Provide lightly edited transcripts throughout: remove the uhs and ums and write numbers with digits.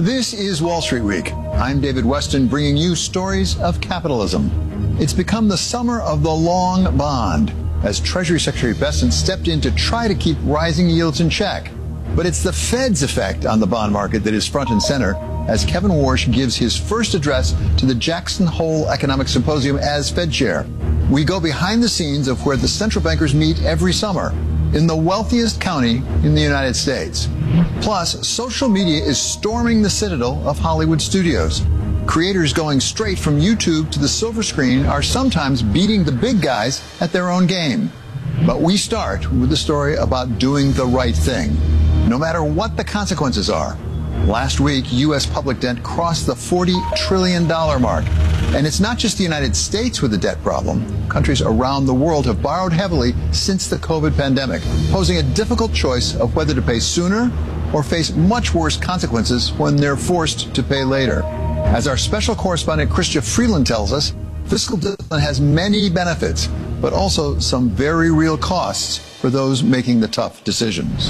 This is Wall Street Week. I'm David Weston, bringing you stories of capitalism. It's become the summer of the long bond, as Treasury Secretary Bessent stepped in to try to keep rising yields in check. But it's the Fed's effect on the bond market that is front and center, as Kevin Warsh gives his first address to the Jackson Hole Economic Symposium as Fed chair. We go behind the scenes of where the central bankers meet every summer, in the wealthiest county in the United States. Plus, social media is storming the citadel of Hollywood studios. Creators going straight from YouTube to the silver screen are sometimes beating the big guys at their own game. But we start with the story about doing the right thing, no matter what the consequences are. Last week, U.S. public debt crossed the $40 trillion mark. And it's not just the United States with a debt problem. Countries around the world have borrowed heavily since the COVID pandemic, posing a difficult choice of whether to pay sooner or face much worse consequences when they're forced to pay later. As our special correspondent Chrystia Freeland tells us, fiscal discipline has many benefits, but also some very real costs for those making the tough decisions.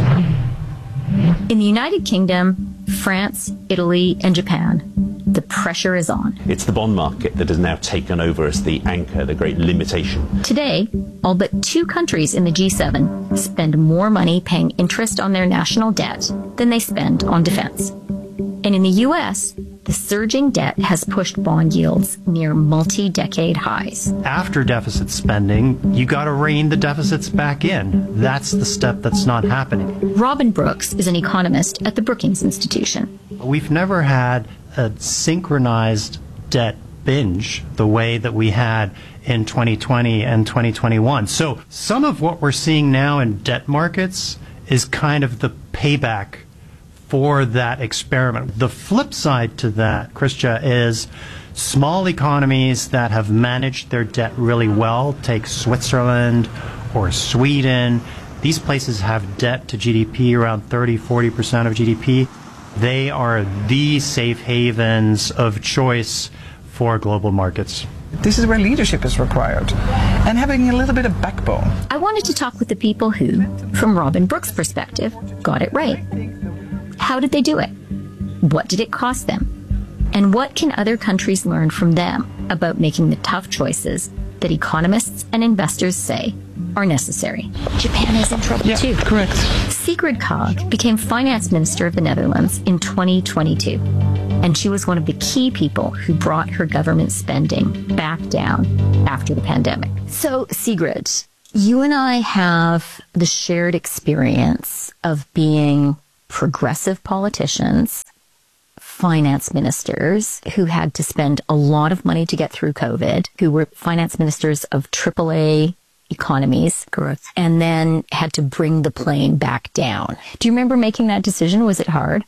In the United Kingdom, France, Italy, and Japan, the pressure is on. It's the bond market that has now taken over as the anchor, the great limitation. Today, all but 2 countries in the G7 spend more money paying interest on their national debt than they spend on defense. And in the U.S., the surging debt has pushed bond yields near multi-decade highs. After deficit spending, you got to rein the deficits back in. That's the step that's not happening. Robin Brooks is an economist at the Brookings Institution. We've never had a synchronized debt binge the way that we had in 2020 and 2021. So some of what we're seeing now in debt markets is kind of the payback for that experiment. The flip side to that, Chrystia, is small economies that have managed their debt really well. Take Switzerland or Sweden. These places have debt to GDP around 30-40% of GDP. They are the safe havens of choice for global markets. This is where leadership is required and having a little bit of backbone. I wanted to talk with the people who, from Robin Brooks' perspective, got it right. How did they do it? What did it cost them? And what can other countries learn from them about making the tough choices that economists and investors say are necessary? Japan is in trouble too. Correct. Sigrid Kaag became finance minister of the Netherlands in 2022. And she was one of the key people who brought her government spending back down after the pandemic. So, Sigrid, you and I have the shared experience of being progressive politicians, finance ministers who had to spend a lot of money to get through COVID, who were finance ministers of AAA economies. Correct. And then had to bring the plane back down. Do you remember making that decision? Was it hard?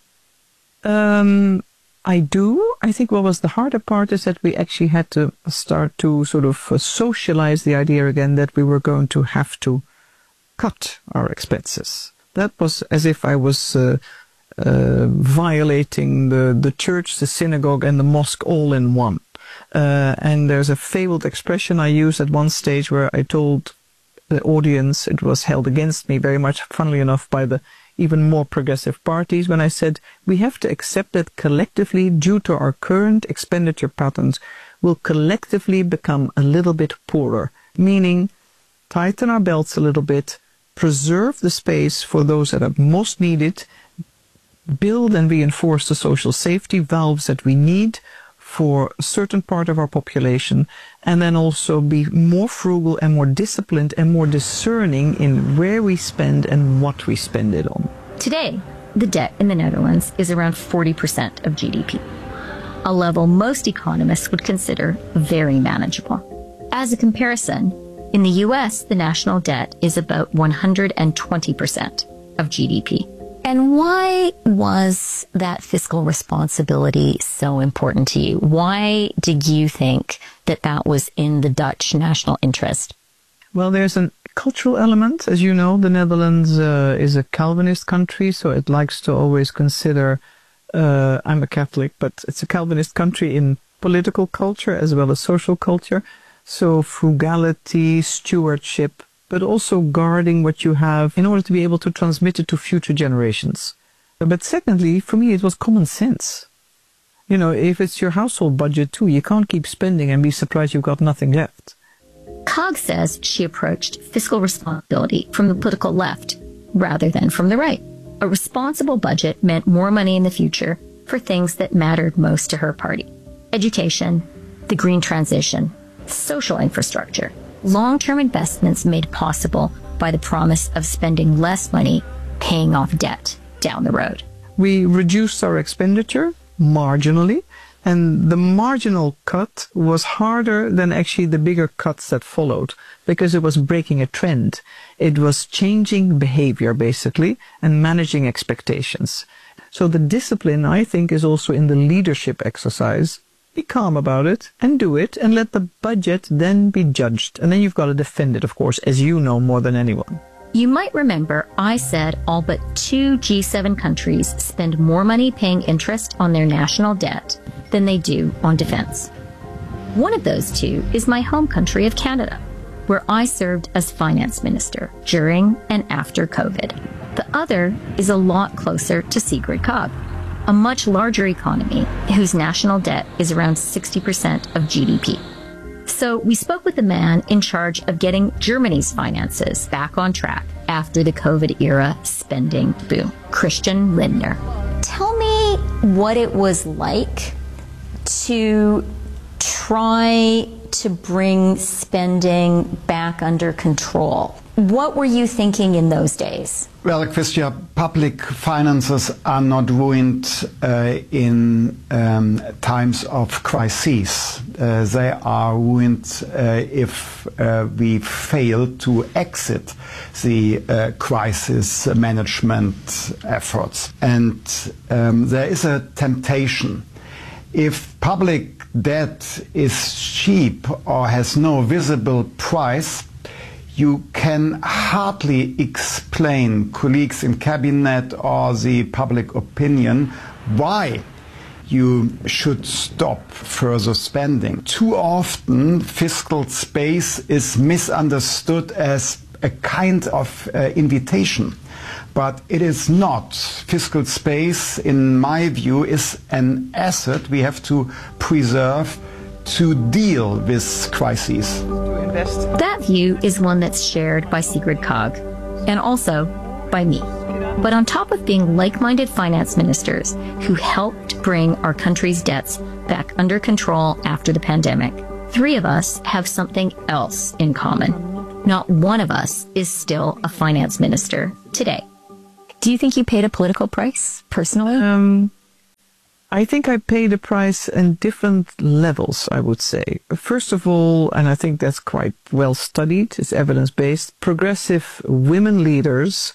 I do. I think what was the harder part is that we actually had to start to sort of socialize the idea again that we were going to have to cut our expenses. That was as if I was violating the church, the synagogue, and the mosque all in one. And there's a fabled expression I used at one stage where I told the audience, it was held against me very much, funnily enough, by the even more progressive parties, when I said, we have to accept that collectively, due to our current expenditure patterns, we'll collectively become a little bit poorer, meaning tighten our belts a little bit, preserve the space for those that are most needed, build and reinforce the social safety valves that we need for a certain part of our population, and then also be more frugal and more disciplined and more discerning in where we spend and what we spend it on. Today, the debt in the Netherlands is around 40% of GDP, a level most economists would consider very manageable. As a comparison, in the U.S., the national debt is about 120% of GDP. And why was that fiscal responsibility so important to you? Why did you think that that was in the Dutch national interest? Well, there's a cultural element. As you know, the Netherlands is a Calvinist country, so it likes to always consider, I'm a Catholic, but it's a Calvinist country in political culture as well as social culture. So frugality, stewardship, but also guarding what you have in order to be able to transmit it to future generations. But secondly, for me, it was common sense. You know, if it's your household budget too, you can't keep spending and be surprised you've got nothing left. Kaag says she approached fiscal responsibility from the political left rather than from the right. A responsible budget meant more money in the future for things that mattered most to her party. Education, the green transition, social infrastructure, long-term investments made possible by the promise of spending less money paying off debt down the road. We reduced our expenditure marginally, and the marginal cut was harder than actually the bigger cuts that followed, because it was breaking a trend. It was changing behavior, basically, and managing expectations. So the discipline, I think, is also in the leadership exercise. Be calm about it and do it, and let the budget then be judged. And then you've got to defend it, of course, as you know more than anyone. You might remember I said all but 2 G7 countries spend more money paying interest on their national debt than they do on defense. One of those 2 is my home country of Canada, where I served as finance minister during and after COVID. The other is a lot closer to Sigrid Kaag, a much larger economy whose national debt is around 60% of GDP. So we spoke with the man in charge of getting Germany's finances back on track after the COVID era spending boom, Christian Lindner. Tell me what it was like to try to bring spending back under control. What were you thinking in those days? Well, Christia, public finances are not ruined in times of crises. They are ruined if we fail to exit the crisis management efforts. And there is a temptation. If public debt is cheap or has no visible price, you can hardly explain colleagues in cabinet or the public opinion why you should stop further spending. Too often, fiscal space is misunderstood as a kind of invitation. But it is not. Fiscal space, in my view, is an asset we have to preserve to deal with crises. That view is one that's shared by Sigrid Kaag, and also by me. But on top of being like-minded finance ministers who helped bring our country's debts back under control after the pandemic, 3 of us have something else in common. Not one of us is still a finance minister today. Do you think you paid a political price, personally? I think I paid a price in different levels, I would say. First of all, and I think that's quite well studied, it's evidence-based, progressive women leaders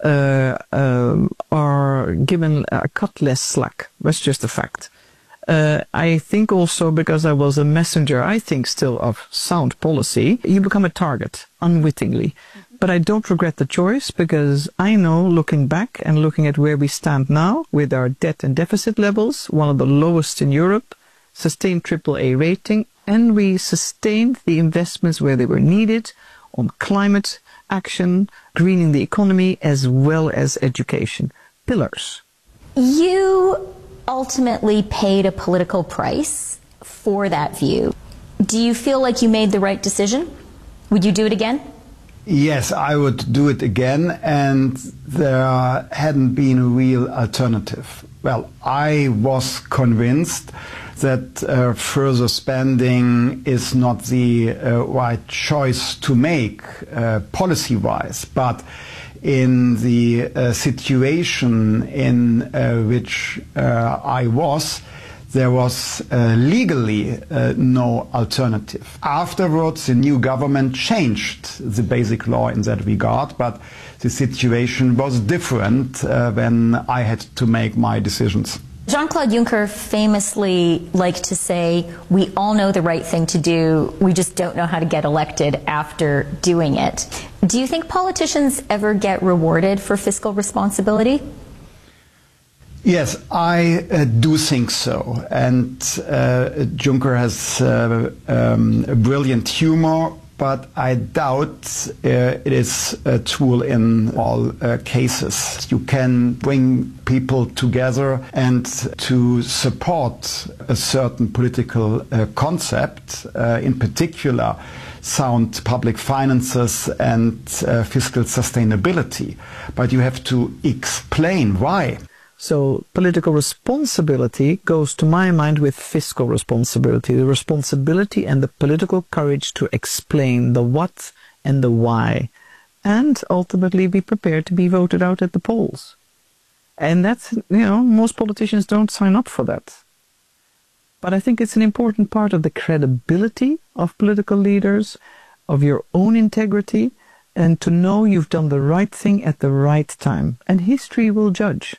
are given a cut less slack. That's just a fact. I think also because I was a messenger, I think still of sound policy, you become a target unwittingly. But I don't regret the choice, because I know, looking back and looking at where we stand now with our debt and deficit levels, one of the lowest in Europe, sustained AAA rating, and we sustained the investments where they were needed on climate action, greening the economy, as well as education. Pillars. You ultimately paid a political price for that view. Do you feel like you made the right decision? Would you do it again? Yes, I would do it again, and there hadn't been a real alternative. Well, I was convinced that further spending is not the right choice to make policy-wise, but in the situation in which I was, there was legally no alternative. Afterwards, the new government changed the basic law in that regard, but the situation was different when I had to make my decisions. Jean-Claude Juncker famously liked to say, we all know the right thing to do, we just don't know how to get elected after doing it. Do you think politicians ever get rewarded for fiscal responsibility? Yes, I do think so. And Juncker has a brilliant humor. but I doubt it is a tool in all cases. You can bring people together and to support a certain political concept, in particular sound public finances and fiscal sustainability. But you have to explain why. So political responsibility goes, to my mind, with fiscal responsibility. The responsibility and the political courage to explain the what and the why, and ultimately be prepared to be voted out at the polls. And that's, most politicians don't sign up for that. But I think it's an important part of the credibility of political leaders, of your own integrity, and to know you've done the right thing at the right time. And history will judge.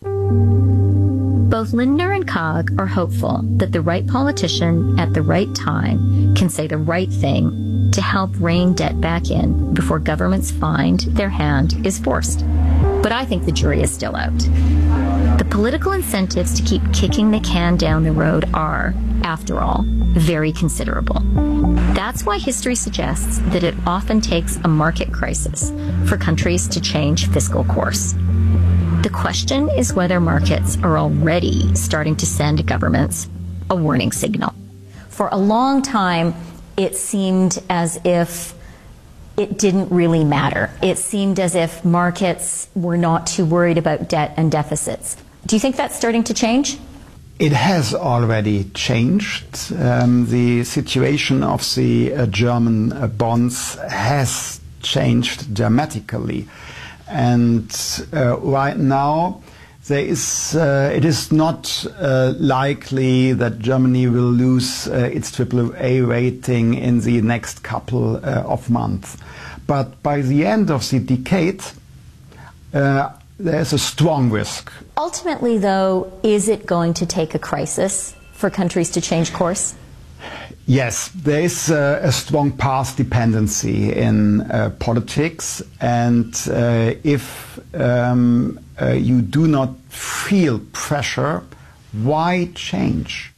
Both Lindner and Kaag are hopeful that the right politician at the right time can say the right thing to help rein debt back in before governments find their hand is forced. But I think the jury is still out. The political incentives to keep kicking the can down the road are, after all, very considerable. That's why history suggests that it often takes a market crisis for countries to change fiscal course. The question is whether markets are already starting to send governments a warning signal. For a long time, it seemed as if it didn't really matter. It seemed as if markets were not too worried about debt and deficits. Do you think that's starting to change? It has already changed. The situation of the German bonds has changed dramatically. And right now, it is not likely that Germany will lose its AAA rating in the next couple of months. But by the end of the decade, there's a strong risk. Ultimately, though, is it going to take a crisis for countries to change course? Yes, there is a strong path dependency in politics, and if you do not feel pressure, why change?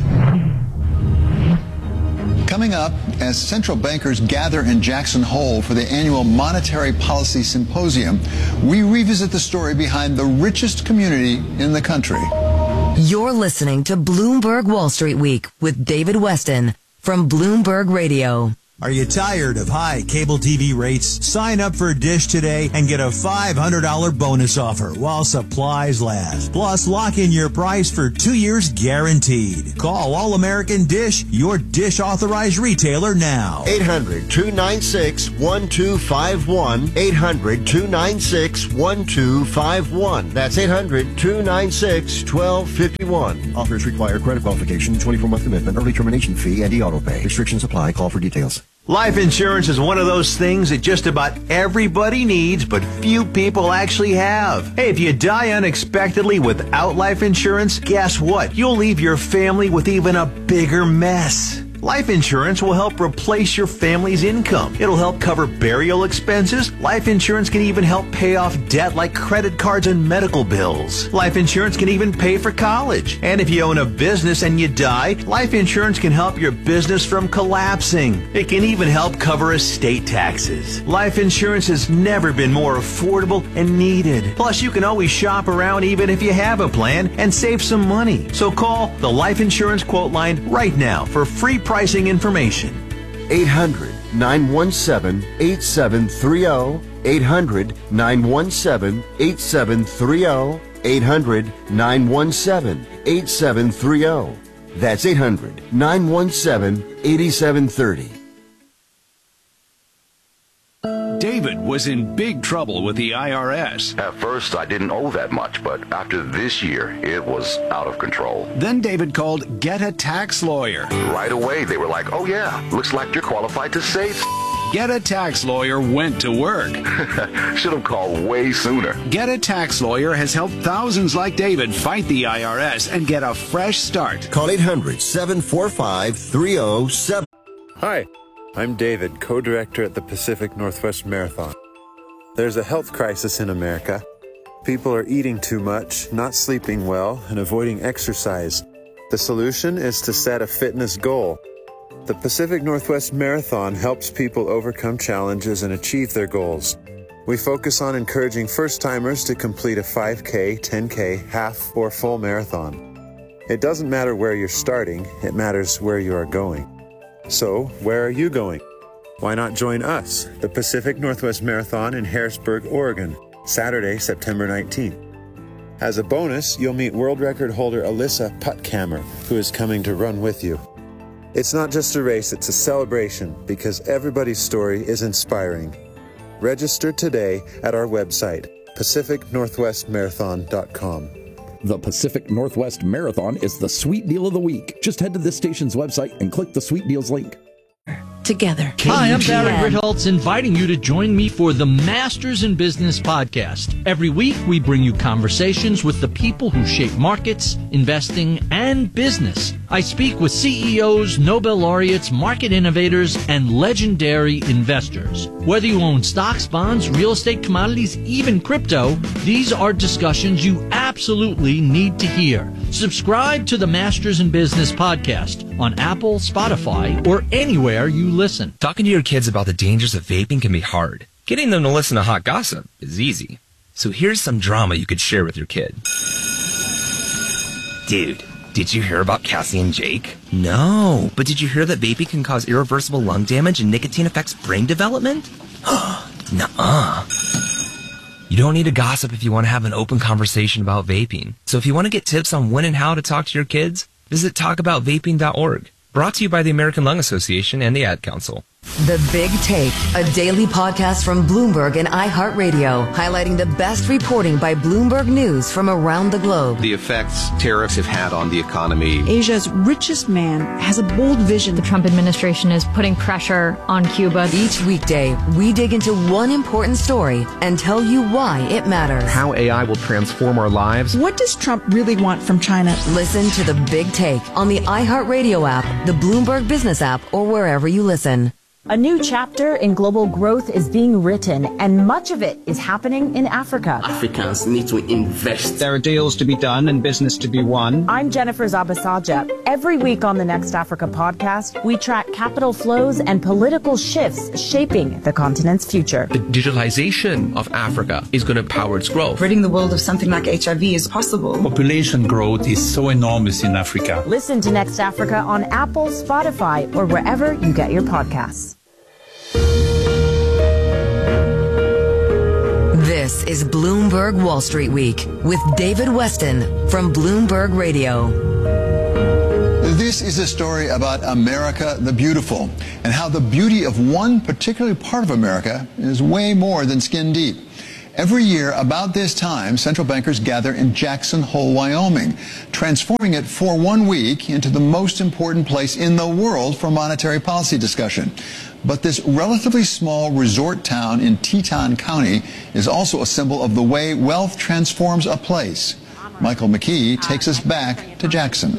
Coming up, as central bankers gather in Jackson Hole for the annual Monetary Policy Symposium, we revisit the story behind the richest community in the country. You're listening to Bloomberg Wall Street Week with David Weston from Bloomberg Radio. Are you tired of high cable TV rates? Sign up for Dish today and get a $500 bonus offer while supplies last. Plus, lock in your price for 2 years guaranteed. Call All American Dish, your Dish authorized retailer now. 800-296-1251. 800-296-1251. That's 800-296-1251. Offers require credit qualification, 24-month commitment, early termination fee, and e-auto pay. Restrictions apply. Call for details. Life insurance is one of those things that just about everybody needs, but few people actually have. Hey, if you die unexpectedly without life insurance, guess what? You'll leave your family with even a bigger mess. Life insurance will help replace your family's income. It'll help cover burial expenses. Life insurance can even help pay off debt like credit cards and medical bills. Life insurance can even pay for college. And if you own a business and you die, life insurance can help your business from collapsing. It can even help cover estate taxes. Life insurance has never been more affordable and needed. Plus, you can always shop around even if you have a plan and save some money. So call the Life Insurance Quote Line right now for free pricing information. 800-917-8730. 800-917-8730. 800-917-8730. That's 800-917-8730. David was in big trouble with the IRS. At first, I didn't owe that much, but after this year, it was out of control. Then David called Get a Tax Lawyer. Right away, they were like, oh yeah, looks like you're qualified to save. Get a Tax Lawyer went to work. Should have called way sooner. Get a Tax Lawyer has helped thousands like David fight the IRS and get a fresh start. Call 800-745-3070. Hi. I'm David, co-director at the Pacific Northwest Marathon. There's a health crisis in America. People are eating too much, not sleeping well, and avoiding exercise. The solution is to set a fitness goal. The Pacific Northwest Marathon helps people overcome challenges and achieve their goals. We focus on encouraging first-timers to complete a 5K, 10K, half, or full marathon. It doesn't matter where you're starting, it matters where you are going. So, where are you going? Why not join us, the Pacific Northwest Marathon in Harrisburg, Oregon, Saturday, September 19th. As a bonus, you'll meet world record holder Alyssa Puttkammer, who is coming to run with you. It's not just a race, it's a celebration, because everybody's story is inspiring. Register today at our website, pacificnorthwestmarathon.com. The Pacific Northwest Marathon is the sweet deal of the week. Just head to this station's website and click the Sweet Deals link. Together. Hi, I'm Barry Ritholtz, inviting you to join me for the Masters in Business podcast. Every week, we bring you conversations with the people who shape markets, investing, and business. I speak with CEOs, Nobel laureates, market innovators, and legendary investors. Whether you own stocks, bonds, real estate, commodities, even crypto, these are discussions you absolutely need to hear. Subscribe to the Masters in Business podcast on Apple, Spotify, or anywhere you listen. Talking to your kids about the dangers of vaping can be hard. Getting them to listen to hot gossip is easy. So here's some drama you could share with your kid. Dude, did you hear about Cassie and Jake? No, but did you hear that vaping can cause irreversible lung damage and nicotine affects brain development? Nuh-uh. You don't need to gossip if you want to have an open conversation about vaping. So if you want to get tips on when and how to talk to your kids, visit talkaboutvaping.org. Brought to you by the American Lung Association and the Ad Council. The Big Take, a daily podcast from Bloomberg and iHeartRadio, highlighting the best reporting by Bloomberg News from around the globe. The effects tariffs have had on the economy. Asia's richest man has a bold vision. The Trump administration is putting pressure on Cuba. Each weekday, we dig into one important story and tell you why it matters. How AI will transform our lives. What does Trump really want from China? Listen to The Big Take on the iHeartRadio app, the Bloomberg Business app, or wherever you listen. A new chapter in global growth is being written, and much of it is happening in Africa. Africans need to invest. There are deals to be done and business to be won. I'm Jennifer Zabasaja. Every week on the Next Africa podcast, we track capital flows and political shifts shaping the continent's future. The digitalization of Africa is going to power its growth. Ridding the world of something like HIV is possible. Population growth is so enormous in Africa. Listen to Next Africa on Apple, Spotify, or wherever you get your podcasts. This is Bloomberg Wall Street Week with David Weston from Bloomberg Radio. This is a story about America the Beautiful and how the beauty of one particular part of America is way more than skin deep. Every year, about this time, central bankers gather in Jackson Hole, Wyoming, transforming it for 1 week into the most important place in the world for monetary policy discussion. But this relatively small resort town in Teton County is also a symbol of the way wealth transforms a place. Michael McKee takes us back to Jackson.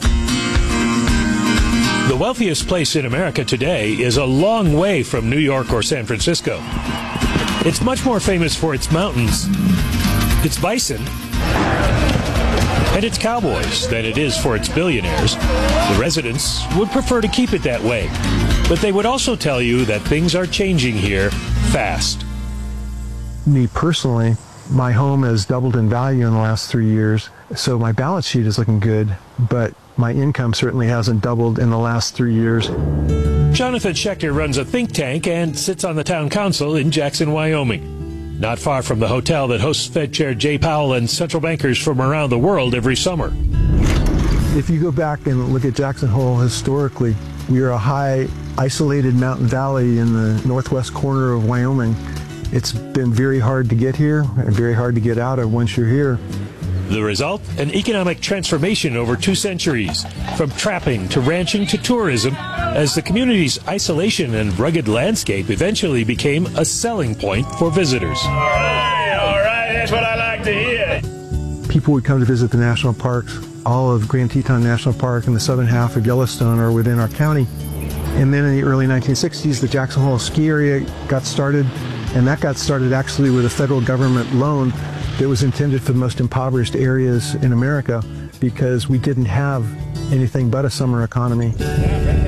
The wealthiest place in America today is a long way from New York or San Francisco. It's much more famous for its mountains, its bison, and its cowboys than it is for its billionaires. The residents would prefer to keep it that way, but they would also tell you that things are changing here fast. Me personally, my home has doubled in value in the last 3 years, so my balance sheet is looking good, but my income certainly hasn't doubled in the last 3 years. Jonathan Schechter runs a think tank and sits on the town council in Jackson, Wyoming, not far from the hotel that hosts Fed Chair Jay Powell and central bankers from around the world every summer. If you go back and look at Jackson Hole historically, we are a high, isolated mountain valley in the northwest corner of Wyoming. It's been very hard to get here and very hard to get out of once you're here. The result? An economic transformation over 2 centuries, from trapping to ranching to tourism, as the community's isolation and rugged landscape eventually became a selling point for visitors. All right, that's what I like to hear. People would come to visit the national parks. All of Grand Teton National Park and the southern half of Yellowstone are within our county. And then in the early 1960s, the Jackson Hole ski area got started, and that got started actually with a federal government loan that was intended for the most impoverished areas in America because we didn't have anything but a summer economy.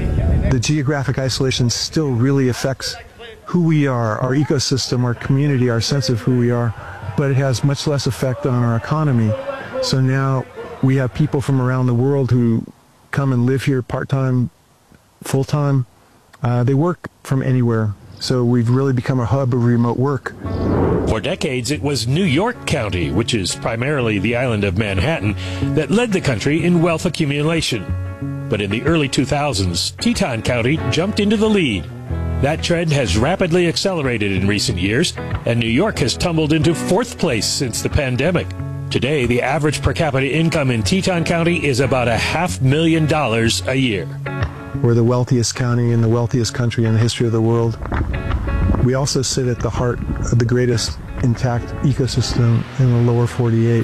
the geographic isolation still really affects who we are, our ecosystem, our community, our sense of who we are, but it has much less effect on our economy. So now we have people from around the world who come and live here part-time, full-time. They work from anywhere. So we've really become a hub of remote work. For decades, it was New York County, which is primarily the island of Manhattan, that led the country in wealth accumulation. But in the early 2000s, Teton County jumped into the lead. That trend has rapidly accelerated in recent years, and New York has tumbled into fourth place since the pandemic. Today, the average per capita income in Teton County is about $500,000 a year. We're the wealthiest county in the wealthiest country in the history of the world. We also sit at the heart of the greatest intact ecosystem in the lower 48.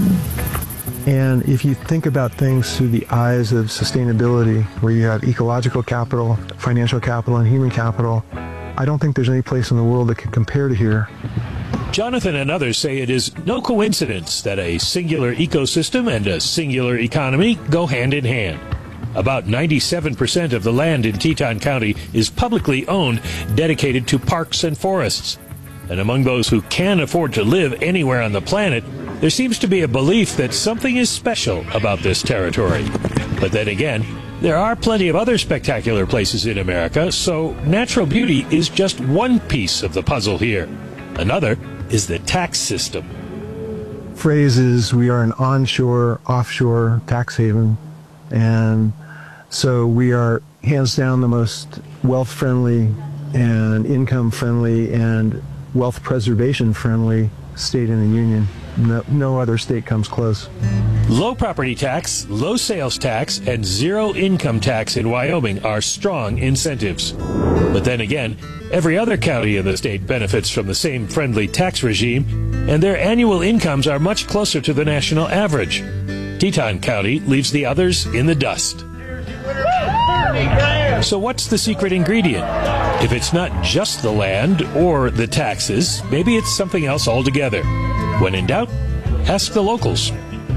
And if you think about things through the eyes of sustainability, where you have ecological capital, financial capital, and human capital, I don't think there's any place in the world that can compare to here. Jonathan and others say it is no coincidence that a singular ecosystem and a singular economy go hand in hand. About 97% of the land in Teton County is publicly owned, dedicated to parks and forests. And among those who can afford to live anywhere on the planet, there seems to be a belief that something is special about this territory. But then again, there are plenty of other spectacular places in America, so natural beauty is just one piece of the puzzle here. Another is the tax system. Phrase is we are an onshore, offshore tax haven, and so we are hands down the most wealth-friendly and income-friendly and wealth preservation-friendly state in the union. No other state comes close. Low property tax, low sales tax, and zero income tax in Wyoming are strong incentives. But then again, every other county in the state benefits from the same friendly tax regime, and their annual incomes are much closer to the national average. Teton County leaves the others in the dust. So what's the secret ingredient? If it's not just the land or the taxes, maybe it's something else altogether. When in doubt, ask the locals.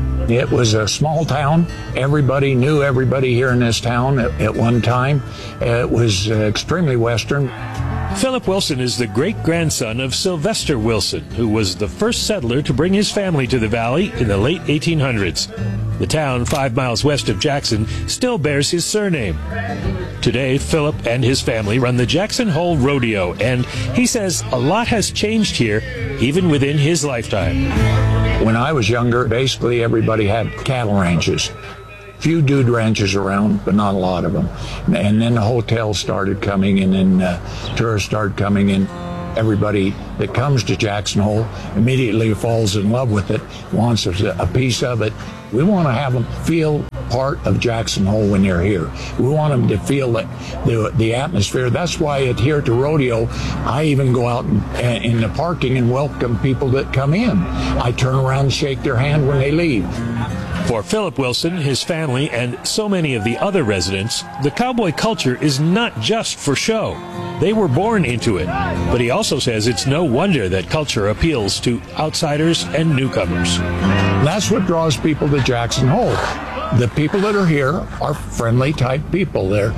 It was a small town. Everybody knew everybody here in this town at one time. It was extremely Western. Philip Wilson is the great-grandson of Sylvester Wilson, who was the first settler to bring his family to the valley in the late 1800s. The town 5 miles west of Jackson still bears his surname. Today, Philip and his family run the Jackson Hole Rodeo, and he says a lot has changed here, even within his lifetime. When I was younger, basically everybody had cattle ranches. Few dude ranches around, but not a lot of them. And then the hotels started coming, and then tourists started coming in. Everybody that comes to Jackson Hole immediately falls in love with it, wants a piece of it. We want to have them feel part of Jackson Hole when they're here. We want them to feel the atmosphere. That's why here at the rodeo, I even go out in the parking and welcome people that come in. I turn around and shake their hand when they leave. For Philip Wilson, his family, and so many of the other residents, the cowboy culture is not just for show. They were born into it. But he also says it's no wonder that culture appeals to outsiders and newcomers. That's what draws people to Jackson Hole. The people that are here are friendly type people. They're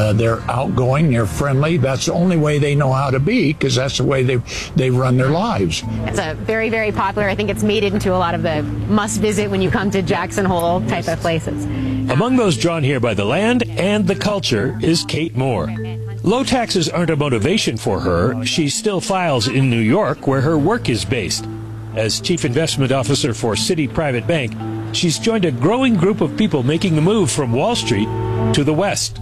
outgoing, they're friendly. That's the only way they know how to be, because that's the way they run their lives. It's a very, very popular. I think it's made it into a lot of the must visit when you come to Jackson Hole type of places. Among those drawn here by the land and the culture is Kate Moore. Low taxes aren't a motivation for her. She still files in New York, where her work is based. As Chief Investment Officer for Citi Private Bank, she's joined a growing group of people making the move from Wall Street to the West.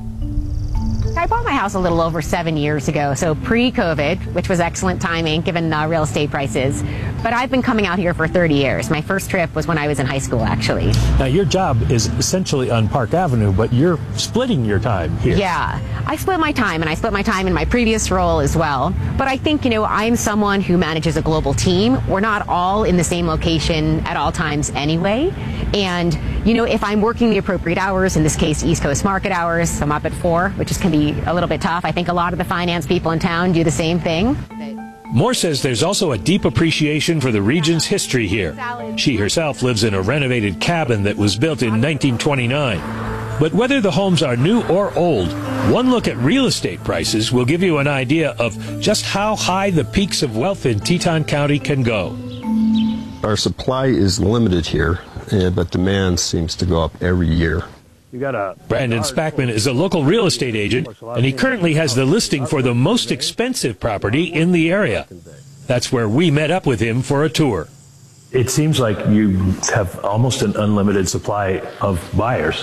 I bought my house a little over 7 years ago, so pre-COVID, which was excellent timing given real estate prices. But I've been coming out here for 30 years. My first trip was when I was in high school, actually. Now, your job is essentially on Park Avenue, but you're splitting your time here. Yeah, I split my time, and I split my time in my previous role as well. But I think, I'm someone who manages a global team. We're not all in the same location at all times anyway. And, if I'm working the appropriate hours, in this case, East Coast market hours, I'm up at 4, which can be a little bit tough. I think a lot of the finance people in town do the same thing. Moore says there's also a deep appreciation for the region's history here. She herself lives in a renovated cabin that was built in 1929. But whether the homes are new or old, One look at real estate prices will give you an idea of just how high the peaks of wealth in Teton County can go. Our supply is limited here, but demand seems to go up every year. Brandon Spackman is a local real estate agent, and he currently has the listing for the most expensive property in the area. That's where we met up with him for a tour. It seems like you have almost an unlimited supply of buyers.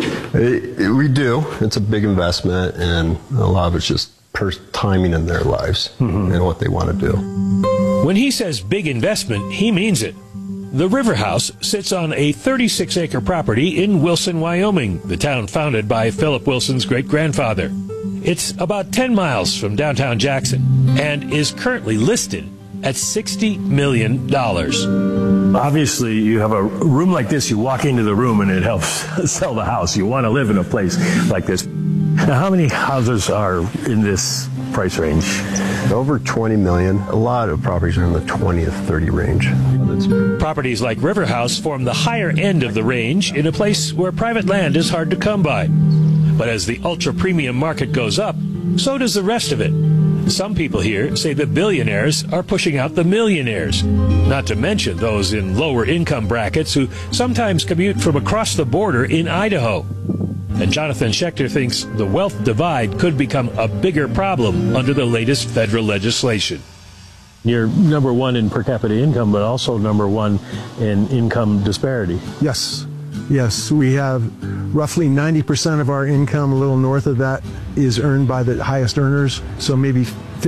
We do. It's a big investment, and a lot of it's just timing in their lives and what they want to do. When he says big investment, he means it. The River House sits on a 36-acre property in Wilson, Wyoming, the town founded by Philip Wilson's great-grandfather. It's about 10 miles from downtown Jackson and is currently listed at $60 million. Obviously, you have a room like this, you walk into the room and it helps sell the house. You want to live in a place like this. Now, how many houses are in this price range? Over 20 million. A lot of properties are in the 20 to 30 range. Properties like River House form the higher end of the range in a place where private land is hard to come by. But as the ultra-premium market goes up, so does the rest of it. Some people here say the billionaires are pushing out the millionaires, not to mention those in lower income brackets who sometimes commute from across the border in Idaho. And Jonathan Schechter thinks the wealth divide could become a bigger problem under the latest federal legislation. You're number one in per capita income, but also number one in income disparity. Yes. Yes, we have roughly 90% of our income, a little north of that, is earned by the highest earners. So maybe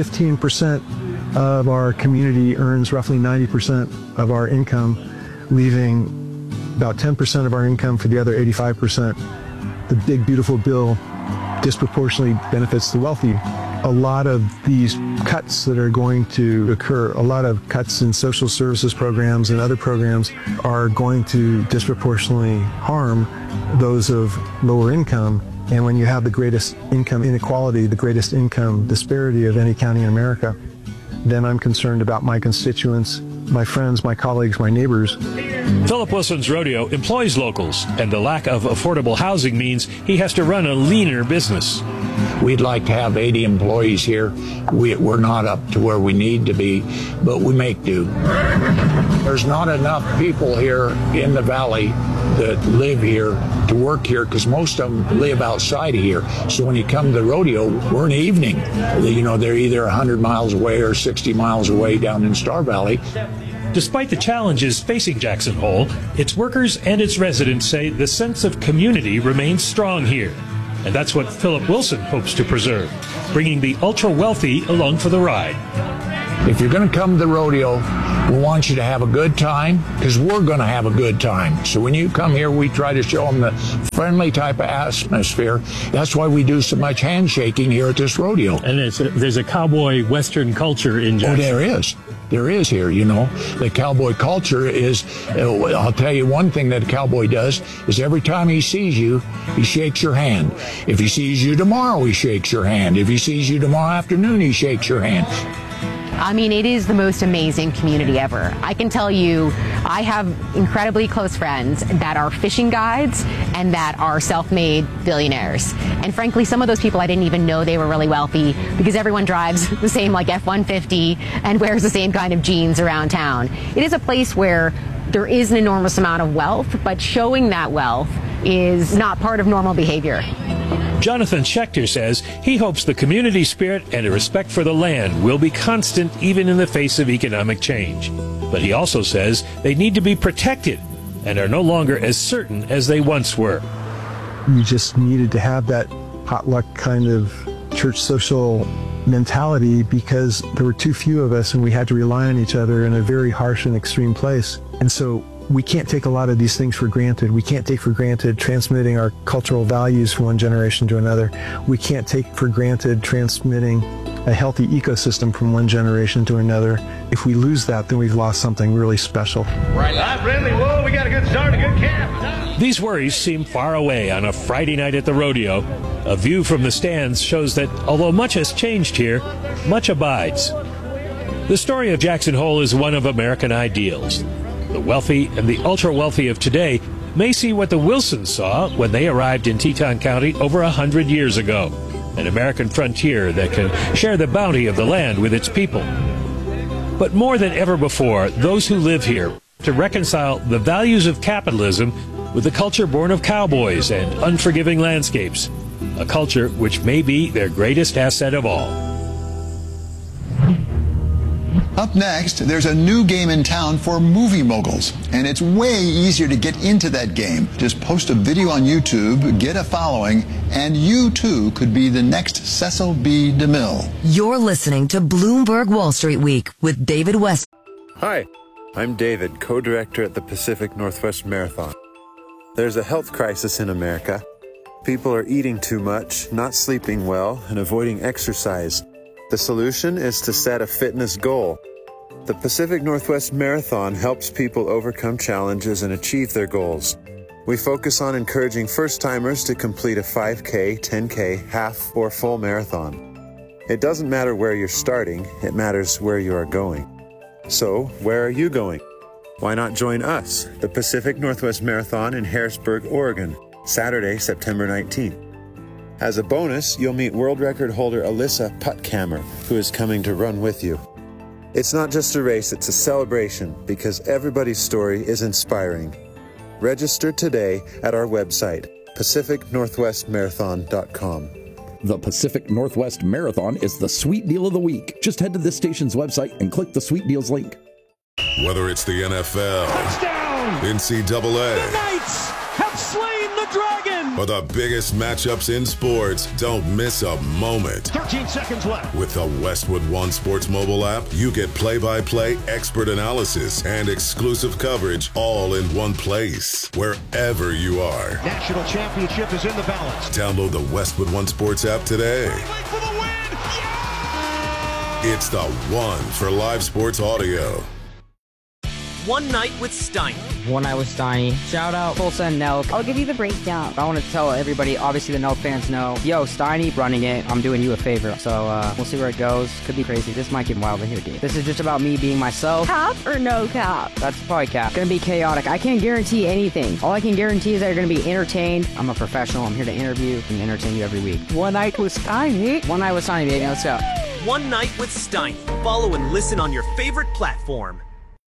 15% of our community earns roughly 90% of our income, leaving about 10% of our income for the other 85%. The big, beautiful bill disproportionately benefits the wealthy. A lot of these cuts that are going to occur, a lot of cuts in social services programs and other programs are going to disproportionately harm those of lower income. And when you have the greatest income inequality, the greatest income disparity of any county in America, then I'm concerned about my constituents, my friends, my colleagues, my neighbors. Philip Wilson's rodeo employs locals, and the lack of affordable housing means he has to run a leaner business. We'd like to have 80 employees here. We're not up to where we need to be, but we make do. There's not enough people here in the valley that live here to work here, because most of them live outside of here. So when you come to the rodeo, we're in the evening. You know, they're either 100 miles away or 60 miles away down in Star Valley. Despite the challenges facing Jackson Hole, its workers and its residents say the sense of community remains strong here. And that's what Philip Wilson hopes to preserve, bringing the ultra-wealthy along for the ride. If you're going to come to the rodeo, we want you to have a good time, because we're going to have a good time. So when you come here, we try to show them the friendly type of atmosphere. That's why we do so much handshaking here at this rodeo. And there's a cowboy Western culture in Jackson. Oh, there is. There is here, you know. The cowboy culture is, I'll tell you one thing that a cowboy does, is every time he sees you, he shakes your hand. If he sees you tomorrow, he shakes your hand. If he sees you tomorrow afternoon, he shakes your hand. I mean, it is the most amazing community ever. I can tell you, I have incredibly close friends that are fishing guides and that are self-made billionaires. And frankly, some of those people I didn't even know they were really wealthy, because everyone drives the same like F-150 and wears the same kind of jeans around town. It is a place where there is an enormous amount of wealth, but showing that wealth is not part of normal behavior. Jonathan Schechter says he hopes the community spirit and a respect for the land will be constant even in the face of economic change. But he also says they need to be protected and are no longer as certain as they once were. We just needed to have that potluck kind of church social mentality, because there were too few of us and we had to rely on each other in a very harsh and extreme place. And so we can't take a lot of these things for granted. We can't take for granted transmitting our cultural values from one generation to another. We can't take for granted transmitting a healthy ecosystem from one generation to another. If we lose that, then we've lost something really special. Right, friendly. Whoa, we got a good start, a good camp. These worries seem far away on a Friday night at the rodeo. A view from the stands shows that although much has changed here, much abides. The story of Jackson Hole is one of American ideals. The wealthy and the ultra-wealthy of today may see what the Wilsons saw when they arrived in Teton County over 100 years ago. an American frontier that can share the bounty of the land with its people. But more than ever before, those who live here to reconcile the values of capitalism with the culture born of cowboys and unforgiving landscapes, a culture which may be their greatest asset of all. Up next, there's a new game in town for movie moguls, and it's way easier to get into that game. Just post a video on YouTube, get a following, and you too could be the next Cecil B. DeMille. You're listening to Bloomberg Wall Street Week with David West. Hi, I'm David, co-director at the Pacific Northwest Marathon. There's a health crisis in America. People are eating too much, not sleeping well, and avoiding exercise. The solution is to set a fitness goal. The Pacific Northwest Marathon helps people overcome challenges and achieve their goals. We focus on encouraging first-timers to complete a 5K, 10K, half, or full marathon. It doesn't matter where you're starting, it matters where you are going. So, where are you going? Why not join us, the Pacific Northwest Marathon in Harrisburg, Oregon, Saturday, September 19th. As a bonus, you'll meet world record holder Alyssa Puttkammer, who is coming to run with you. It's not just a race, it's a celebration, because everybody's story is inspiring. Register today at our website, pacificnorthwestmarathon.com. The Pacific Northwest Marathon is the sweet deal of the week. Just head to this station's website and click the Sweet Deals link. Whether it's the NFL, touchdown, NCAA, the Knights have slain the Dragon, or the biggest matchups in sports, don't miss a moment. 13 seconds left. With the Westwood One Sports mobile app, you get play-by-play expert analysis and exclusive coverage all in one place, wherever you are. National championship is in the balance. Download the Westwood One Sports app today. For the win! Yeah! It's the one for live sports audio. One Night with Steiny. One Night with Steiny. Shout out Tulsa and Nelk. I'll give you the breakdown. I want to tell everybody, obviously the Nelk fans know, yo, Steiny running it, I'm doing you a favor. So we'll see where it goes. Could be crazy. This might get wild in here, dude. This is just about me being myself. Cap or no cap? That's probably cap. Gonna be chaotic. I can't guarantee anything. All I can guarantee is that you're gonna be entertained. I'm a professional. I'm here to interview and entertain you every week. One Night with Steiny. One Night with Steiny, baby. Let's go. One Night with Steiny. Follow and listen on your favorite platform.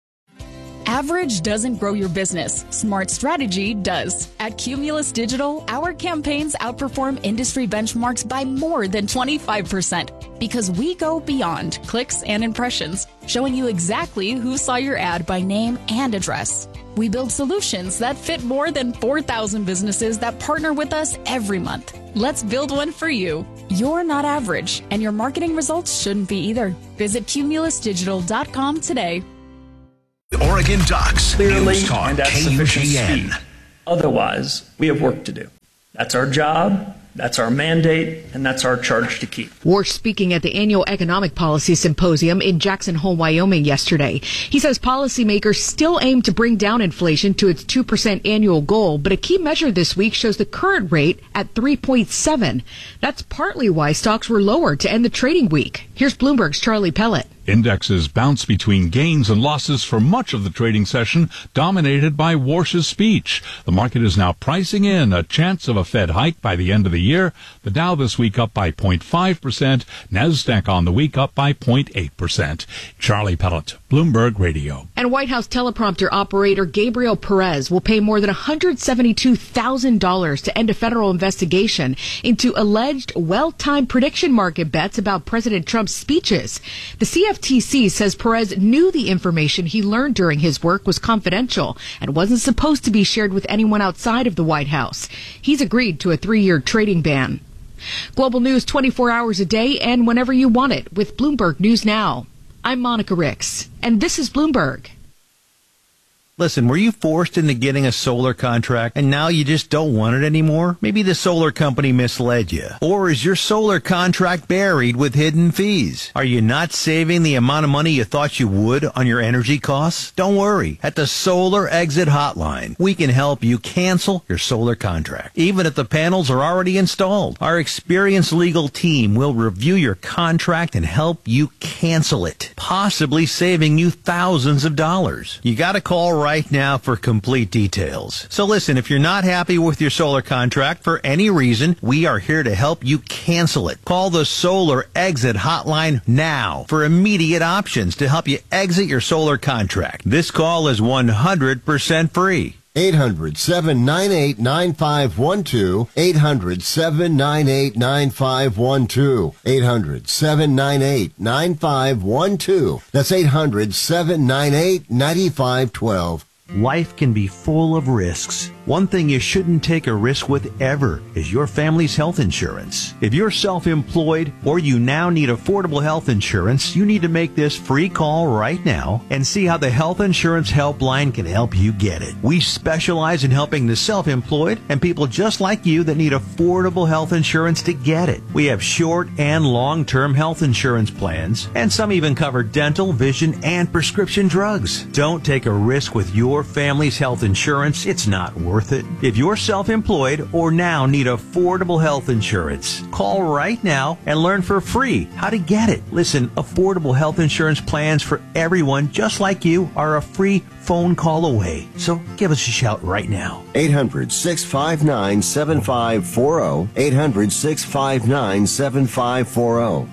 Average doesn't grow your business. Smart strategy does. At Cumulus Digital, our campaigns outperform industry benchmarks by more than 25% because we go beyond clicks and impressions, showing you exactly who saw your ad by name and address. We build solutions that fit more than 4,000 businesses that partner with us every month. Let's build one for you. You're not average, and your marketing results shouldn't be either. Visit cumulusdigital.com today. Oregon Ducks, clearly News Talk, and at sufficient speed. KUGN. Otherwise, we have work to do. That's our job, that's our mandate, and that's our charge to keep. Warsh speaking at the annual Economic Policy Symposium in Jackson Hole, Wyoming yesterday. He says policymakers still aim to bring down inflation to its 2% annual goal, but a key measure this week shows the current rate at 3.7. That's partly why stocks were lower to end the trading week. Here's Bloomberg's Charlie Pellet. Indexes bounced between gains and losses for much of the trading session, dominated by Warsh's speech. The market is now pricing in a chance of a Fed hike by the end of the year. The Dow this week up by 0.5%, NASDAQ on the week up by 0.8%. Charlie Pellet, Bloomberg Radio. And White House teleprompter operator Gabriel Perez will pay more than $172,000 to end a federal investigation into alleged well-timed prediction market bets about President Trump's speeches. The CFTC says Perez knew the information he learned during his work was confidential and wasn't supposed to be shared with anyone outside of the White House. He's agreed to a 3-year trading ban. Global news 24 hours a day and whenever you want it with Bloomberg News Now. I'm Monica Ricks, and this is Bloomberg. Listen, were you forced into getting a solar contract and now you just don't want it anymore? Maybe the solar company misled you. Or is your solar contract buried with hidden fees? Are you not saving the amount of money you thought you would on your energy costs? Don't worry. At the Solar Exit Hotline, we can help you cancel your solar contract, even if the panels are already installed. Our experienced legal team will review your contract and help you cancel it, possibly saving you thousands of dollars. You got to call right right now for complete details. So listen, if you're not happy with your solar contract for any reason, we are here to help you cancel it. Call the Solar Exit Hotline now for immediate options to help you exit your solar contract. This call is 100% free. 800-798-9512. 800-798-9512. 800-798-9512. That's 800-798-9512. Life can be full of risks. One thing you shouldn't take a risk with ever is your family's health insurance. If you're self-employed or you now need affordable health insurance, you need to make this free call right now and see how the Health Insurance Helpline can help you get it. We specialize in helping the self-employed and people just like you that need affordable health insurance to get it. We have short and long-term health insurance plans, and some even cover dental, vision, and prescription drugs. Don't take a risk with your family's health insurance. It's not worth it. If you're self-employed or now need affordable health insurance, call right now and learn for free how to get it. Listen, affordable health insurance plans for everyone just like you are a free phone call away. So give us a shout right now. 800-659-7540. 800-659-7540.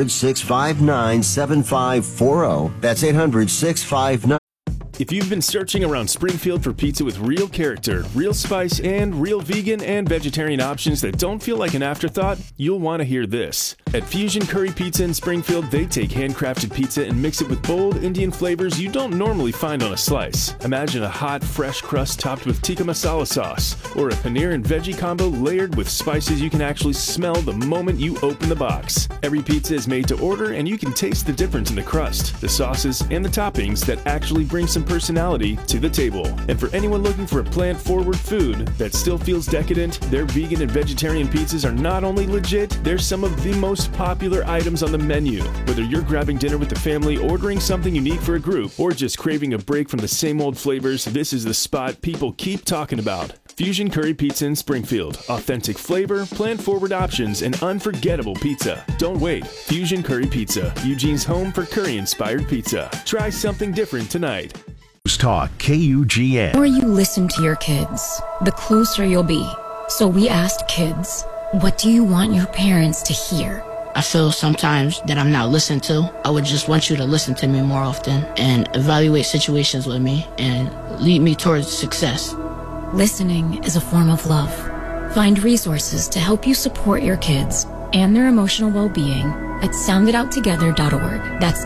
800-659-7540. That's 800-659. If you've been searching around Springfield for pizza with real character, real spice, and real vegan and vegetarian options that don't feel like an afterthought, you'll want to hear this. At Fusion Curry Pizza in Springfield, they take handcrafted pizza and mix it with bold Indian flavors you don't normally find on a slice. Imagine a hot, fresh crust topped with tikka masala sauce, or a paneer and veggie combo layered with spices you can actually smell the moment you open the box. Every pizza is made to order, and you can taste the difference in the crust, the sauces, and the toppings that actually bring some personality to the table. And for anyone looking for a plant-forward food that still feels decadent, their vegan and vegetarian pizzas are not only legit, they're some of the most popular items on the menu. Whether you're grabbing dinner with the family, ordering something unique for a group, or just craving a break from the same old flavors, this is the spot people keep talking about. Fusion Curry Pizza in Springfield. Authentic flavor, plant-forward options, and unforgettable pizza. Don't wait. Fusion Curry Pizza, Eugene's home for curry-inspired pizza. Try something different tonight. News Talk KUGN. The more you listen to your kids, the closer you'll be. So we asked kids, what do you want your parents to hear? I feel sometimes that I'm not listened to. I would just want you to listen to me more often and evaluate situations with me and lead me towards success. Listening is a form of love. Find resources to help you support your kids and their emotional well-being at soundidouttogether.org. That's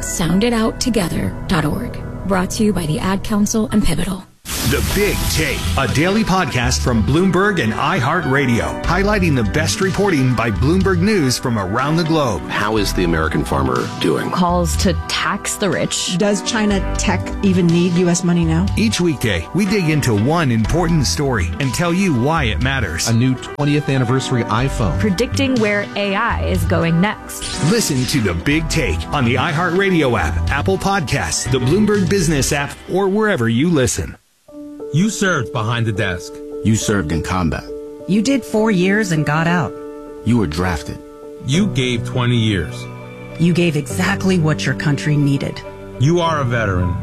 soundidouttogether.org. Brought to you by the Ad Council and Pivotal. The Big Take, a daily podcast from Bloomberg and iHeartRadio, highlighting the best reporting by Bloomberg News from around the globe. How is the American farmer doing? Calls to tax the rich. Does China tech even need U.S. money now? Each weekday, we dig into one important story and tell you why it matters. A new 20th anniversary iPhone. Predicting where AI is going next. Listen to The Big Take on the iHeartRadio app, Apple Podcasts, the Bloomberg Business app, or wherever you listen. You served behind the desk. You served in combat. You did 4 years and got out. You were drafted. You gave 20 years. You gave exactly what your country needed. You are a veteran.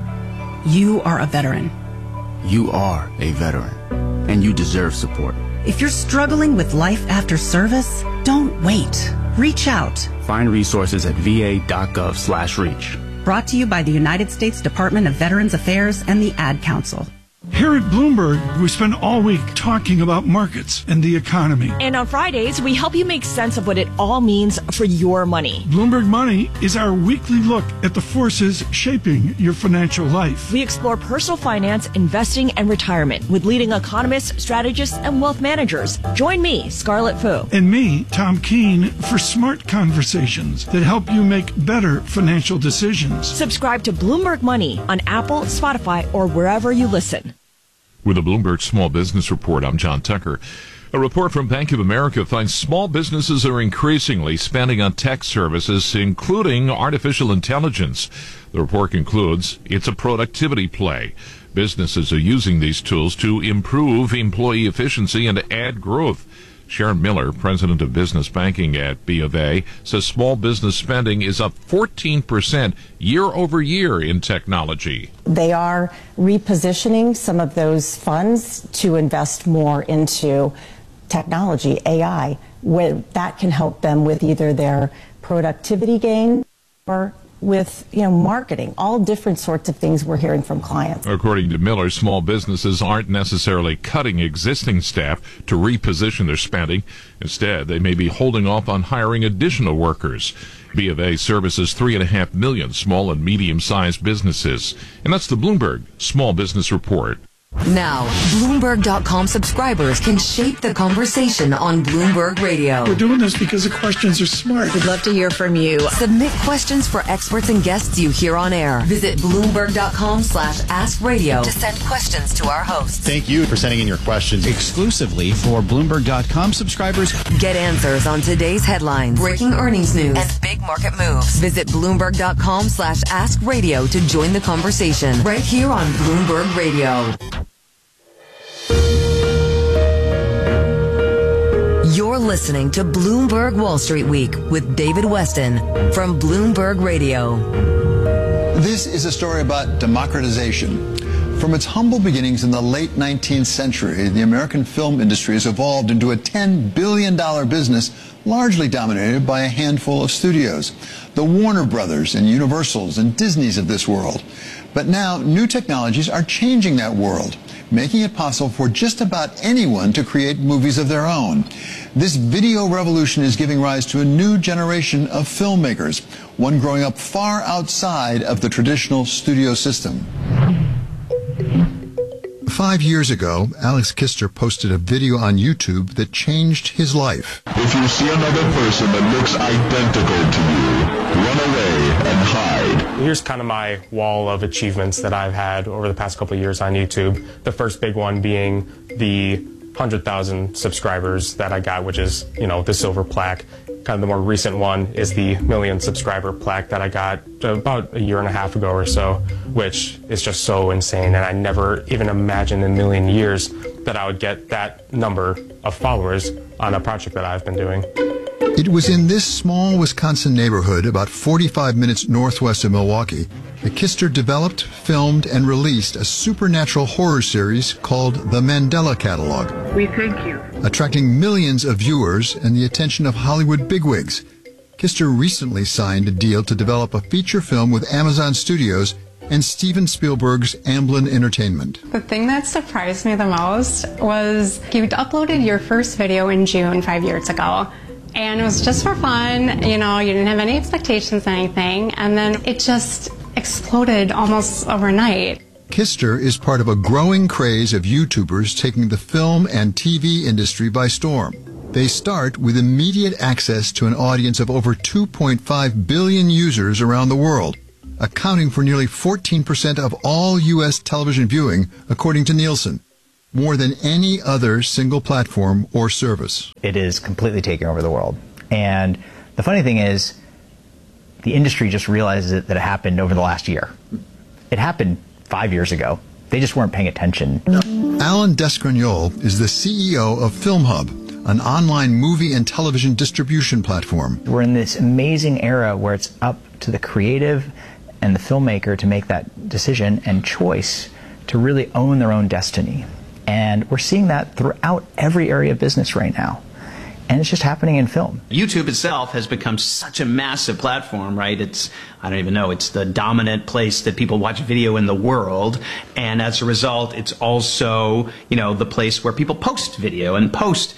You are a veteran. You are a veteran. And you deserve support. If you're struggling with life after service, don't wait. Reach out. Find resources at va.gov/reach. Brought to you by the United States Department of Veterans Affairs and the Ad Council. Here at Bloomberg, we spend all week talking about markets and the economy. And on Fridays, we help you make sense of what it all means for your money. Bloomberg Money is our weekly look at the forces shaping your financial life. We explore personal finance, investing, and retirement with leading economists, strategists, and wealth managers. Join me, Scarlett Fu. And me, Tom Keene, for smart conversations that help you make better financial decisions. Subscribe to Bloomberg Money on Apple, Spotify, or wherever you listen. With a Bloomberg Small Business Report, I'm John Tucker. A report from Bank of America finds small businesses are increasingly spending on tech services, including artificial intelligence. The report concludes it's a productivity play. Businesses are using these tools to improve employee efficiency and add growth. Sharon Miller, president of business banking at B of A, says small business spending is up 14% year over year in technology. They are repositioning some of those funds to invest more into technology, AI, where that can help them with either their productivity gain or with marketing, all different sorts of things we're hearing from clients. According to Miller, small businesses aren't necessarily cutting existing staff to reposition their spending. Instead, they may be holding off on hiring additional workers. B of A services 3.5 million small and medium-sized businesses. And that's the Bloomberg Small Business Report. Now, Bloomberg.com subscribers can shape the conversation on Bloomberg Radio. We're doing this because the questions are smart. We'd love to hear from you. Submit questions for experts and guests you hear on air. Visit Bloomberg.com/AskRadio to send questions to our hosts. Thank you for sending in your questions exclusively for Bloomberg.com subscribers. Get answers on today's headlines, breaking earnings news, and big market moves. Visit Bloomberg.com/AskRadio to join the conversation right here on Bloomberg Radio. You're listening to Bloomberg Wall Street Week with David Weston from Bloomberg Radio. This is a story about democratization. From its humble beginnings in the late 19th century, the American film industry has evolved into a $10 billion business largely dominated by a handful of studios, the Warner Brothers and Universals and Disneys of this world. But now, new technologies are changing that world, making it possible for just about anyone to create movies of their own. This video revolution is giving rise to a new generation of filmmakers, one growing up far outside of the traditional studio system. 5 years ago, Alex Kister posted a video on YouTube that changed his life. If you see another person that looks identical to you, run away and hide. Here's kind of my wall of achievements that I've had over the past couple of years on YouTube. The first big one being the 100,000 subscribers that I got, which is, the silver plaque. Kind of the more recent one is the 1 million subscriber plaque that I got about a year and a half ago or so, which is just so insane. And I never even imagined in a million years that I would get that number of followers on a project that I've been doing. It was in this small Wisconsin neighborhood, about 45 minutes northwest of Milwaukee, that Kister developed, filmed, and released a supernatural horror series called The Mandela Catalog. We thank you. Attracting millions of viewers and the attention of Hollywood bigwigs. Kister recently signed a deal to develop a feature film with Amazon Studios and Steven Spielberg's Amblin Entertainment. The thing that surprised me the most was you uploaded your first video in June 5 years ago. And it was just for fun, you didn't have any expectations, anything, and then it just exploded almost overnight. Kister is part of a growing craze of YouTubers taking the film and TV industry by storm. They start with immediate access to an audience of over 2.5 billion users around the world, accounting for nearly 14% of all U.S. television viewing, according to Nielsen. More than any other single platform or service. It is completely taking over the world. And the funny thing is, the industry just realizes that it happened over the last year. It happened 5 years ago. They just weren't paying attention. Alan Descragnole is the CEO of FilmHub, an online movie and television distribution platform. We're in this amazing era where it's up to the creative and the filmmaker to make that decision and choice to really own their own destiny. And we're seeing that throughout every area of business right now. And it's just happening in film. YouTube itself has become such a massive platform, right? It's the dominant place that people watch video in the world. And as a result, it's also, the place where people post video and post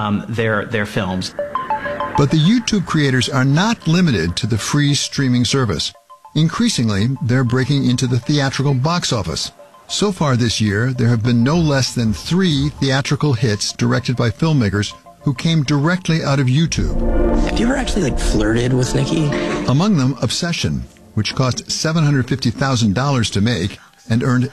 their films. But the YouTube creators are not limited to the free streaming service. Increasingly, they're breaking into the theatrical box office. So far this year, there have been no less than 3 theatrical hits directed by filmmakers who came directly out of YouTube. Have you ever actually flirted with Nikki? Among them, Obsession, which cost $750,000 to make and earned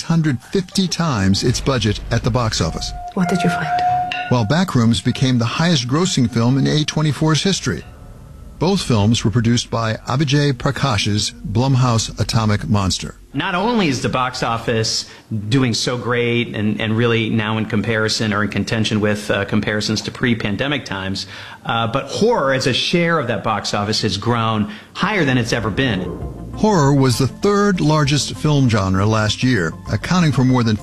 650 times its budget at the box office. What did you find? While Backrooms became the highest grossing film in A24's history. Both films were produced by Abhijay Prakash's Blumhouse Atomic Monster. Not only is the box office doing so great and really now in comparison or in contention with comparisons to pre-pandemic times, but horror as a share of that box office has grown higher than it's ever been. Horror was the third largest film genre last year, accounting for more than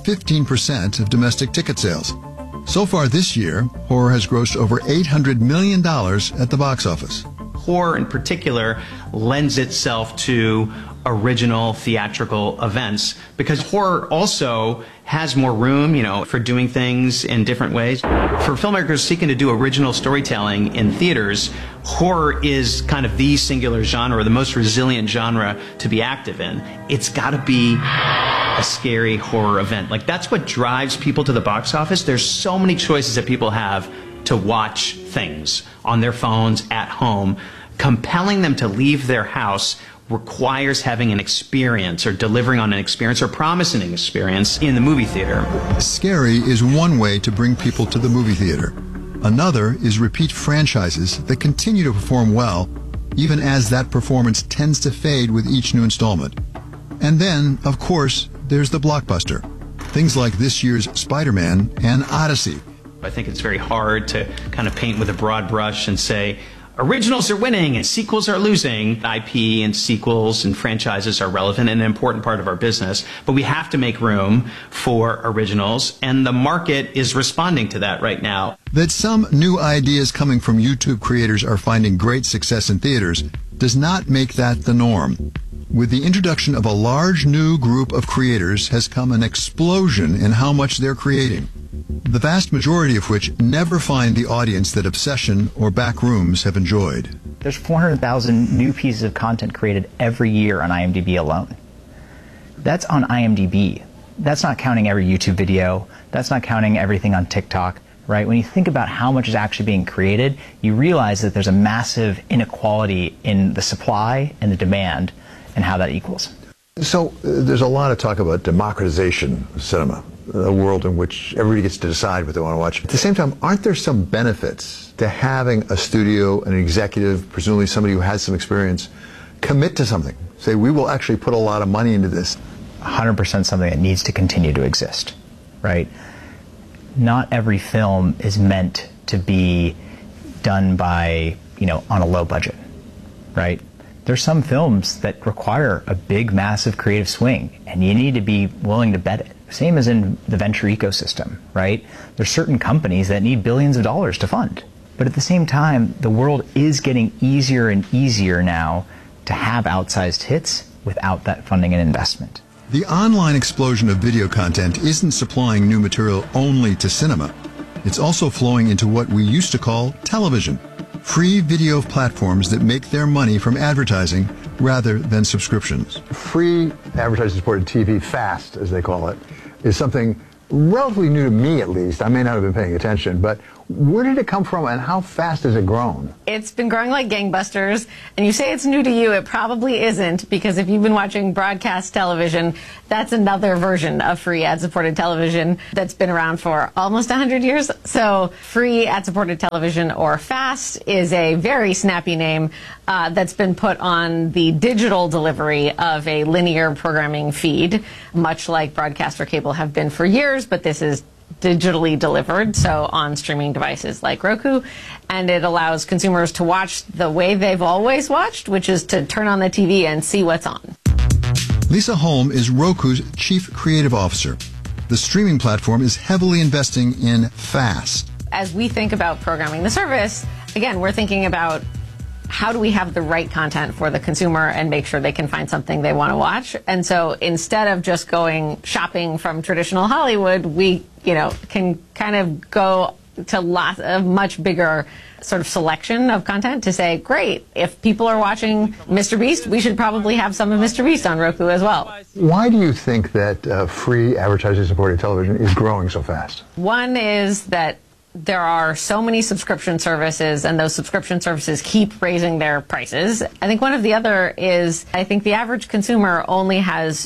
15% of domestic ticket sales. So far this year, horror has grossed over $800 million at the box office. Horror in particular lends itself to original theatrical events because horror also has more room, for doing things in different ways. For filmmakers seeking to do original storytelling in theaters, horror is kind of the singular genre, the most resilient genre to be active in. It's got to be a scary horror event. Like, that's what drives people to the box office. There's so many choices that people have to watch things on their phones at home. Compelling them to leave their house requires having an experience or delivering on an experience or promising an experience in the movie theater. Scary is one way to bring people to the movie theater. Another is repeat franchises that continue to perform well, even as that performance tends to fade with each new installment. And then, of course, there's the blockbuster. Things like this year's Spider-Man and Odyssey. I think it's very hard to kind of paint with a broad brush and say, originals are winning and sequels are losing. IP and sequels and franchises are relevant and an important part of our business, but we have to make room for originals, and the market is responding to that right now. That some new ideas coming from YouTube creators are finding great success in theaters does not make that the norm. With the introduction of a large new group of creators has come an explosion in how much they're creating, the vast majority of which never find the audience that Obsession or Backrooms have enjoyed. There's 400,000 new pieces of content created every year on IMDb alone. That's on IMDb. That's not counting every YouTube video. That's not counting everything on TikTok, right? When you think about how much is actually being created, you realize that there's a massive inequality in the supply and the demand and how that equals. So there's a lot of talk about democratization of cinema, a world in which everybody gets to decide what they want to watch. At the same time, aren't there some benefits to having a studio, an executive, presumably somebody who has some experience, commit to something? Say, we will actually put a lot of money into this. 100% something that needs to continue to exist, right? Not every film is meant to be done by, on a low budget, right? There's some films that require a big, massive creative swing, and you need to be willing to bet it. Same as in the venture ecosystem, right? There's certain companies that need billions of dollars to fund. But at the same time, the world is getting easier and easier now to have outsized hits without that funding and investment. The online explosion of video content isn't supplying new material only to cinema. It's also flowing into what we used to call television. Free video platforms that make their money from advertising rather than subscriptions. Free advertising-supported TV, FAST as they call it, is something relatively new to me at least. I may not have been paying attention, but where did it come from and how fast has it grown? It's been growing like gangbusters, and you say it's new to you, it probably isn't, because if you've been watching broadcast television, that's another version of free ad-supported television that's been around for almost 100 years. So free ad-supported television, or FAST, is a very snappy name that's been put on the digital delivery of a linear programming feed, much like broadcast or cable have been for years, but this is digitally delivered, so on streaming devices like Roku, and it allows consumers to watch the way they've always watched, which is to turn on the TV and see what's on. Lisa Holm is Roku's chief creative officer. The streaming platform is heavily investing in FAST. As we think about programming the service, again, we're thinking about how do we have the right content for the consumer and make sure they can find something they want to watch. And so instead of just going shopping from traditional Hollywood, we, can kind of go to lots of much bigger sort of selection of content to say, great, if people are watching Mr. Beast, we should probably have some of Mr. Beast on Roku as well. Why do you think that free advertising-supported television is growing so fast? One is that there are so many subscription services, and those subscription services keep raising their prices. I think one of the other is, I think the average consumer only has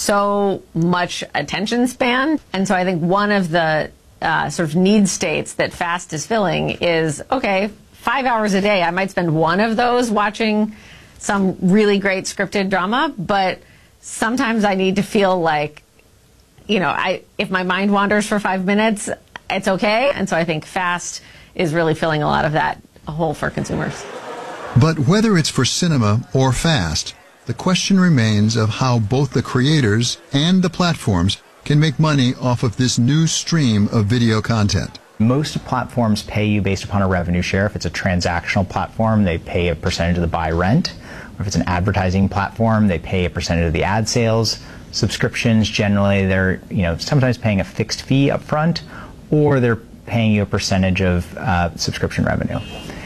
so much attention span. And so I think one of the sort of need states that FAST is filling is, okay, 5 hours a day, I might spend one of those watching some really great scripted drama, but sometimes I need to feel like, if my mind wanders for 5 minutes, it's okay. And so I think FAST is really filling a lot of that hole for consumers. But whether it's for cinema or FAST, the question remains of how both the creators and the platforms can make money off of this new stream of video content. Most platforms pay you based upon a revenue share. If it's a transactional platform, they pay a percentage of the buy rent. Or if it's an advertising platform, they pay a percentage of the ad sales. Subscriptions, generally, they're sometimes paying a fixed fee up front, or they're paying you a percentage of subscription revenue.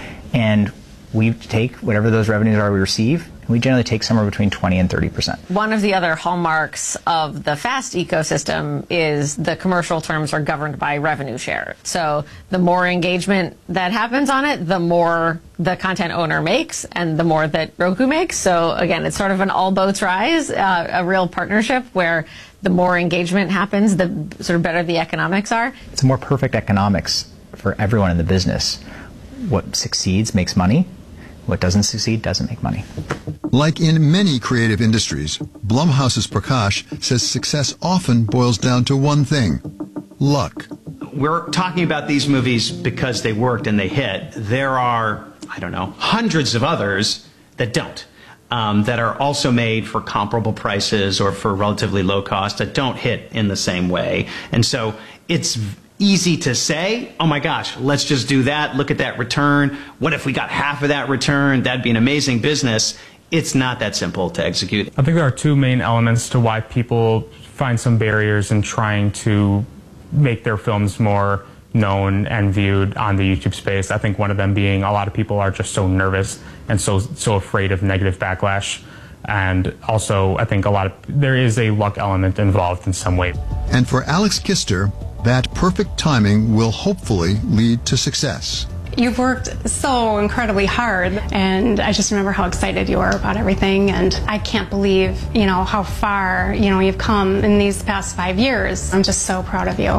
And we take whatever those revenues are we receive, and we generally take somewhere between 20 and 30%. One of the other hallmarks of the FAST ecosystem is the commercial terms are governed by revenue share. So the more engagement that happens on it, the more the content owner makes and the more that Roku makes. So again, it's sort of an all boats rise, a real partnership where the more engagement happens, the sort of better the economics are. It's more perfect economics for everyone in the business. What succeeds makes money. What doesn't succeed doesn't make money. Like in many creative industries, Blumhouse's Prakash says success often boils down to one thing: luck. We're talking about these movies because they worked and they hit. There are, hundreds of others that don't, that are also made for comparable prices or for relatively low cost that don't hit in the same way. And so it's easy to say, oh my gosh, let's just do that. Look at that return. What if we got half of that return? That'd be an amazing business. It's not that simple to execute. I think there are two main elements to why people find some barriers in trying to make their films more known and viewed on the YouTube space. I think one of them being a lot of people are just so nervous and so afraid of negative backlash. And also, I think there is a luck element involved in some way. And for Alex Kister, that perfect timing will hopefully lead to success. You've worked so incredibly hard, and I just remember how excited you were about everything, and I can't believe, how far, you've come in these past 5 years. I'm just so proud of you.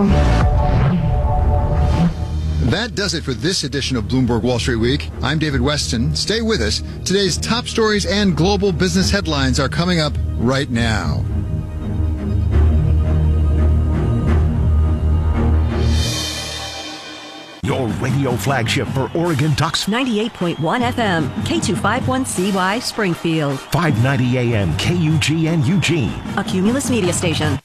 That does it for this edition of Bloomberg Wall Street Week. I'm David Weston. Stay with us. Today's top stories and global business headlines are coming up right now. Your radio flagship for Oregon Ducks. 98.1 FM, K251CY, Springfield. 590 AM, KUGN Eugene. A Cumulus media station.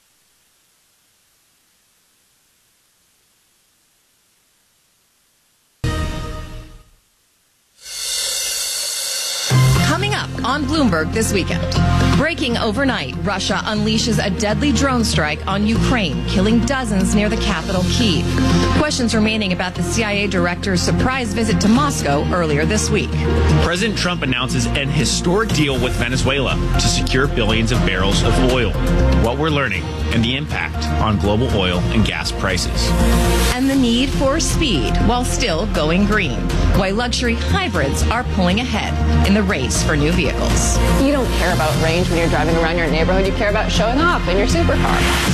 Coming up on Bloomberg this weekend. Breaking overnight, Russia unleashes a deadly drone strike on Ukraine, killing dozens near the capital, Kyiv. Questions remaining about the CIA director's surprise visit to Moscow earlier this week. President Trump announces an historic deal with Venezuela to secure billions of barrels of oil. What we're learning and the impact on global oil and gas prices. And the need for speed while still going green. Why luxury hybrids are pulling ahead in the race for new vehicles. You don't care about range when you're driving around your neighborhood. You care about showing off in your supercar.